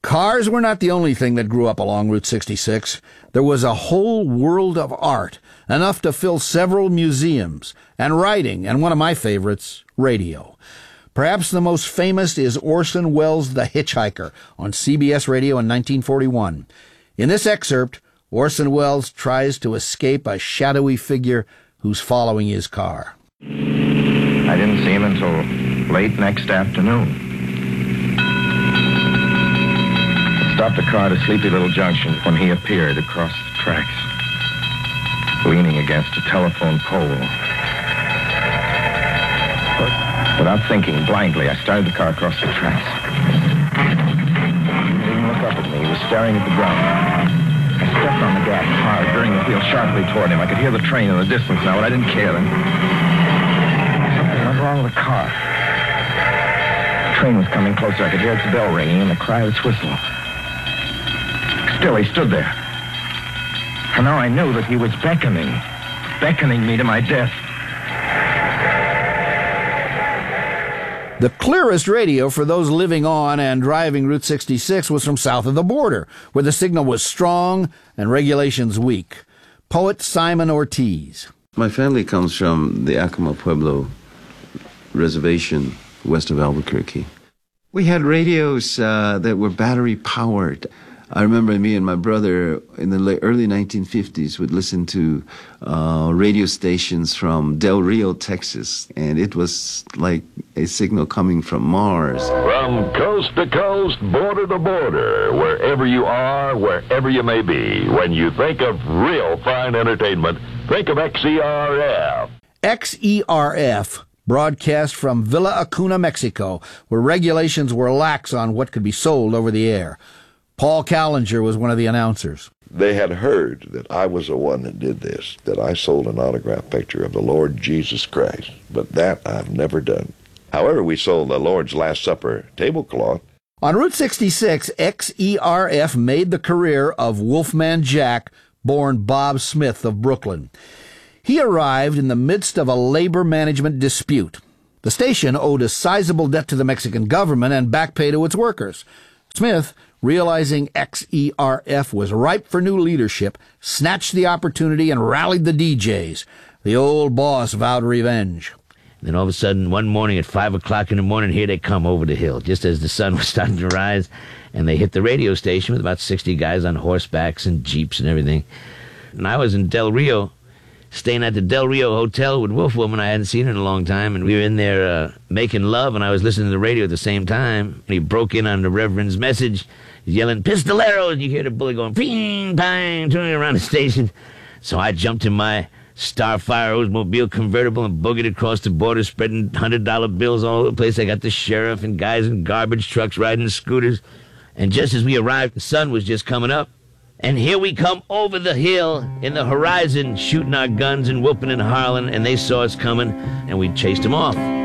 Cars were not the only thing that grew up along Route 66. There was a whole world of art, enough to fill several museums, and writing, and one of my favorites, radio. Perhaps the most famous is Orson Welles' The Hitchhiker on CBS Radio in 1941. In this excerpt, Orson Welles tries to escape a shadowy figure who's following his car. I didn't see him until late next afternoon. Stopped the car at a sleepy little junction when he appeared across the tracks, leaning against a telephone pole. Without thinking, blindly, I started the car across the tracks. He didn't look up at me. He was staring at the ground. I stepped on the gas hard, veering the wheel sharply toward him. I could hear the train in the distance now, but I didn't care then. Something went wrong with the car. The train was coming closer. I could hear its bell ringing and the cry of its whistle. Still, he stood there. And now I knew that he was beckoning me to my death. The clearest radio for those living on and driving Route 66 was from south of the border, where the signal was strong and regulations weak. Poet Simon Ortiz. My family comes from the Acoma Pueblo reservation west of Albuquerque. We had radios that were battery-powered. I remember me and my brother in the early 1950s would listen to radio stations from Del Rio, Texas, and it was like a signal coming from Mars. From coast to coast, border to border, wherever you are, wherever you may be, when you think of real fine entertainment, think of XERF. XERF broadcast from Villa Acuna, Mexico, where regulations were lax on what could be sold over the air. Paul Callinger was one of the announcers. They had heard that I was the one that did this, that I sold an autographed picture of the Lord Jesus Christ, but that I've never done. However, we sold the Lord's Last Supper tablecloth. On Route 66, XERF made the career of Wolfman Jack, born Bob Smith of Brooklyn. He arrived in the midst of a labor management dispute. The station owed a sizable debt to the Mexican government and back pay to its workers. Smith, realizing XERF was ripe for new leadership, snatched the opportunity and rallied the DJs. The old boss vowed revenge. Then all of a sudden, one morning at 5 o'clock in the morning, here they come over the hill, just as the sun was starting to rise, and they hit the radio station with about 60 guys on horsebacks and jeeps and everything. And I was in Del Rio, staying at the Del Rio Hotel with Wolfwoman. I hadn't seen her in a long time, and we were in there making love, and I was listening to the radio at the same time. And he broke in on the Reverend's message. He's yelling, "Pistolero!" And you hear the bullet going, ping, pang, turning around the station. So I jumped in my Starfire Oldsmobile convertible and boogied across the border, spreading $100 bills all over the place. I got the sheriff and guys in garbage trucks riding scooters. And just as we arrived, the sun was just coming up. And here we come over the hill in the horizon, shooting our guns and whooping and hollering, and they saw us coming, and we chased them off.